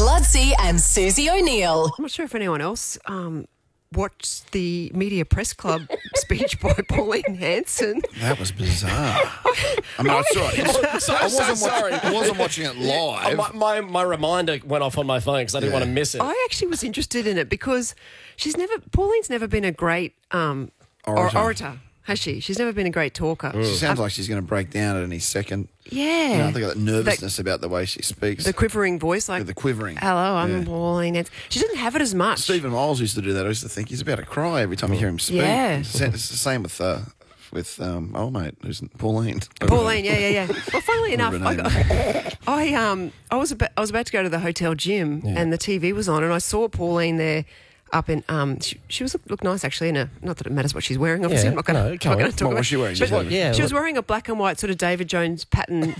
Ludsey and Susie O'Neill. I'm not sure if anyone else watched the Media Press Club speech by Pauline Hanson. That was bizarre. I mean, I saw it. I wasn't watching it live. My reminder went off on my phone because I didn't want to miss it. I actually was interested in it because Pauline's never been a great orator, has she? She's never been a great talker. She sounds like she's going to break down at any second. Yeah. You know, I think that nervousness about the way she speaks. The quivering voice, like the quivering. Hello, I'm Pauline Hanson. She doesn't have it as much. Stephen Miles used to do that. I used to think he's about to cry every time you hear him speak. Yeah. It's the same with old mate, who's Pauline. Pauline, yeah. Well, funnily enough, I was about to go to the hotel gym and the TV was on and I saw Pauline there. Up in she looked nice actually in not that it matters what she's wearing obviously. I'm not going to talk about it. What was she wearing? She was wearing a black and white sort of David Jones pattern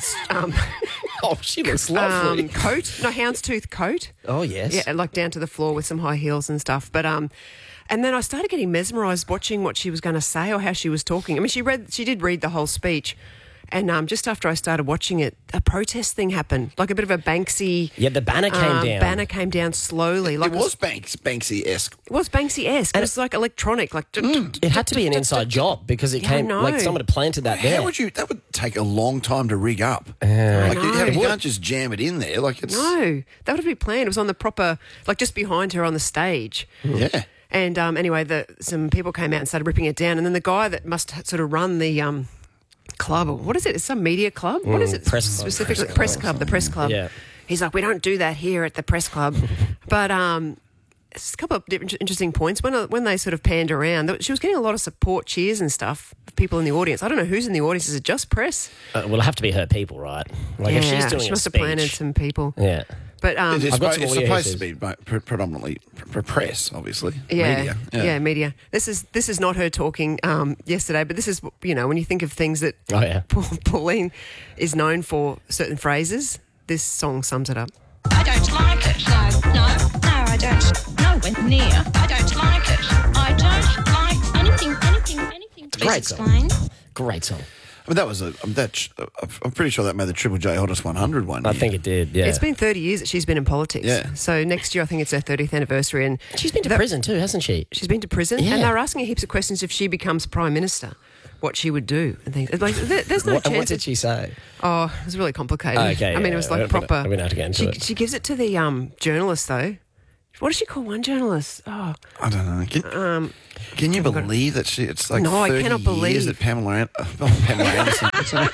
she looks lovely. Coat, houndstooth coat. Oh yes. Yeah, like down to the floor with some high heels and stuff. But and then I started getting mesmerised watching what she was going to say or how she was talking. I mean, she did read the whole speech. And just after I started watching it, a protest thing happened, like a bit of a Banksy. Yeah, the banner came down. Banner came down slowly. It was Banksy-esque. It was Banksy-esque. It was like electronic. Like it had to be an inside job because it came like someone had planted that there. That would take a long time to rig up. You can't just jam it in there. No, that would be planned. It was on the proper, like just behind her on the stage. Yeah. And anyway, some people came out and started ripping it down. And then the guy that must sort of run the club, or what is it? It's some media club? What is it? Press specifically? Press club, the press club. Yeah. He's like, we don't do that here at the press club. But it's a couple of interesting points. When they sort of panned around, she was getting a lot of support cheers and stuff, people in the audience. I don't know who's in the audience. Is it just press? Well, it'll have to be her people, right? Like if she's doing she must a speech, have planted some people. Yeah. But it's supposed to be predominantly press, obviously. Yeah, media. This is not her talking yesterday, but this is, when you think of things that Pauline is known for, certain phrases, this song sums it up. I don't like it. No, I don't. Nowhere near. I don't like it. I don't like anything. Great explain. Great song. I mean, I'm pretty sure that made the Triple J Hottest 100 one year. I think it did, yeah. It's been 30 years that she's been in politics. Yeah. So next year I think it's her 30th anniversary. And she's been to prison too, hasn't she? She's been to prison. Yeah. And they were asking her heaps of questions if she becomes Prime Minister, what she would do and things. Like, there's no chance. And what did she say? Oh, it was really complicated. Okay, I mean, it was like proper. I'm going to have to get into it. She gives it to the journalist, though. What does she call one journalist? Oh, I don't know. Can you believe that it's like 30 I cannot believe years that Pamela Anderson.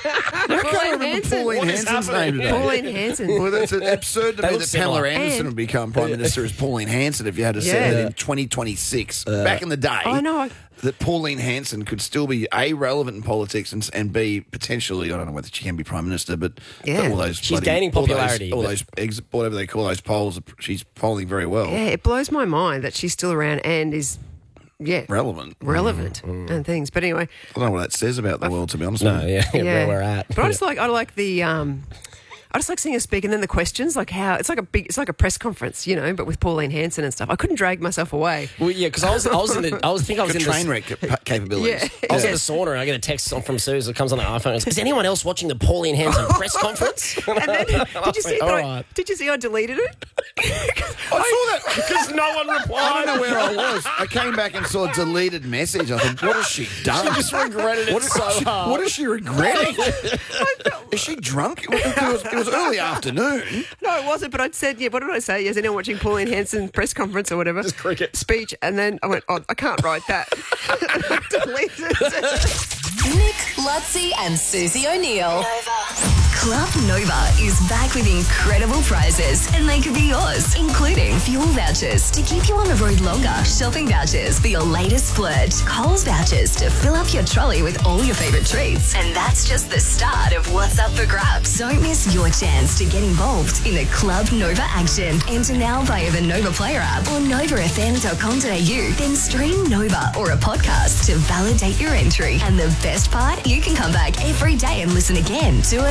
Pauline Hanson's name today. Pauline Hanson. Well, that's absurd to me that similar. Pamela Anderson would become Prime Minister as Pauline Hanson if you had to say that in 2026. Back in the day. I know. That Pauline Hanson could still be A, relevant in politics and B, potentially, I don't know whether she can be Prime Minister, but all those she's gaining popularity. All those whatever they call those polls, she's polling very well. Yeah, it blows my mind that she's still around and is relevant and things. But anyway, I don't know what that says about the world, to be honest. No, where we're at. But I just like the I just like seeing her speak, and then the questions, like how it's like a press conference, but with Pauline Hanson and stuff. I couldn't drag myself away. Well, yeah, because I was in the train wreck capabilities. Yeah. I was in the sauna and I get a text from Suze that comes on the iPhone. And goes, is anyone else watching the Pauline Hanson press conference? And then, did you see I deleted it? I saw that because no one replied. I don't know where I was. I came back and saw a deleted message. I thought, what has she done? She just regretted it so hard. What is she regretting? Is she drunk? It was early afternoon. No, it wasn't, but I'd said, what did I say? Is anyone watching Pauline Hanson press conference or whatever? Just cricket. Speech. And then I went, I can't write that. Deleted it. Nick, Ludsey and Susie O'Neill. Club Nova is back with incredible prizes, and they could be yours, including fuel vouchers to keep you on the road longer, shopping vouchers for your latest splurge, Coles vouchers to fill up your trolley with all your favourite treats. And that's just the start of what's up for grabs. Don't miss your chance to get involved in the Club Nova action. Enter now via the Nova Player app or novafm.com.au. Then stream Nova or a podcast to validate your entry. And the best part, you can come back every day and listen again to earn additional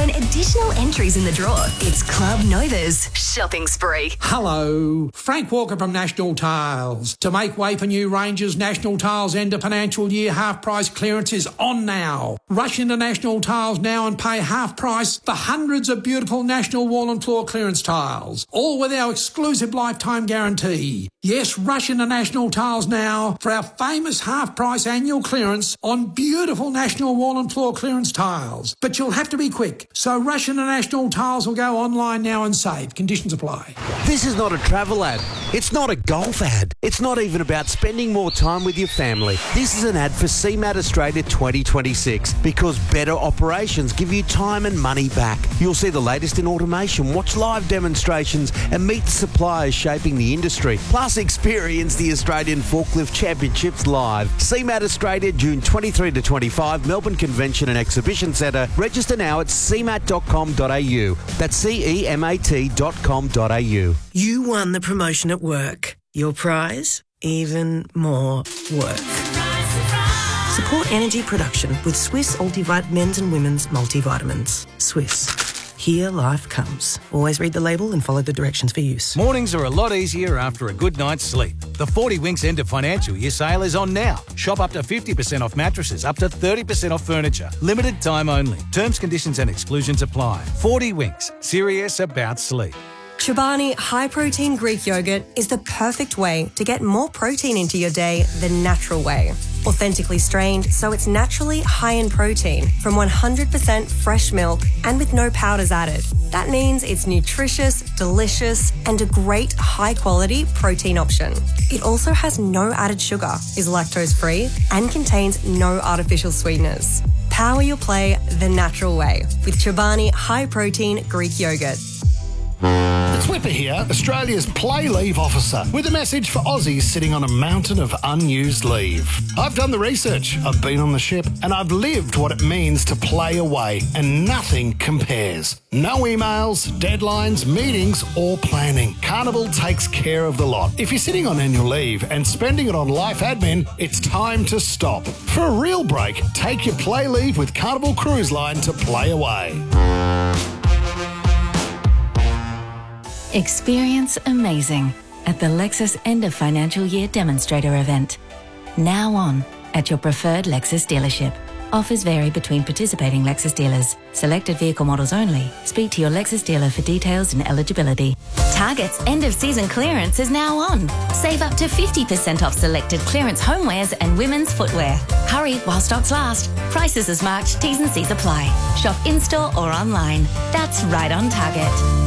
additional entries in the draw. It's Club Nova's shopping spree. Hello, Frank Walker from National Tiles. To make way for new ranges, National Tiles end of financial year half price clearance is on now. Rush into National Tiles now and pay half price for hundreds of beautiful National wall and floor clearance tiles, all with our exclusive lifetime guarantee. Yes, rush into National Tiles now for our famous half price annual clearance on beautiful National wall and floor clearance tiles. But you'll have to be quick, so rush into National Tiles or go online now and save. Conditions apply. This is not a travel ad. It's not a golf ad. It's not even about spending more time with your family. This is an ad for CMAT Australia 2026 because better operations give you time and money back. You'll see the latest in automation, watch live demonstrations and meet the suppliers shaping the industry. Plus experience the Australian Forklift Championships live. CMAT Australia, June 23 to 25, Melbourne Convention and Exhibition Centre. Register now at cmat.com.au. That's CEMAT.com.au. You won the promotion at work. Your prize? Even more work. Support energy production with Swiss Ultivite men's and women's multivitamins. Swiss. Here life comes. Always read the label and follow the directions for use. Mornings are a lot easier after a good night's sleep. The 40 Winks end of financial year sale is on now. Shop up to 50% off mattresses, up to 30% off furniture. Limited time only. Terms, conditions and exclusions apply. 40 Winks. Serious about sleep. Chobani High Protein Greek Yogurt is the perfect way to get more protein into your day the natural way. Authentically strained, so it's naturally high in protein from 100% fresh milk and with no powders added. That means it's nutritious, delicious, and a great high-quality protein option. It also has no added sugar, is lactose-free, and contains no artificial sweeteners. Power your play the natural way with Chobani High Protein Greek Yogurt. It's Whipper here, Australia's play leave officer, with a message for Aussies sitting on a mountain of unused leave. I've done the research, I've been on the ship, and I've lived what it means to play away, and nothing compares. No emails, deadlines, meetings, or planning. Carnival takes care of the lot. If you're sitting on annual leave and spending it on life admin, it's time to stop. For a real break, take your play leave with Carnival Cruise Line to play away. Experience amazing at the Lexus End of Financial Year Demonstrator event. Now on at your preferred Lexus dealership. Offers vary between participating Lexus dealers. Selected vehicle models only. Speak to your Lexus dealer for details and eligibility. Target's end of season clearance is now on. Save up to 50% off selected clearance homewares and women's footwear. Hurry while stocks last. Prices as marked, T's and C's apply. Shop in-store or online. That's right on Target.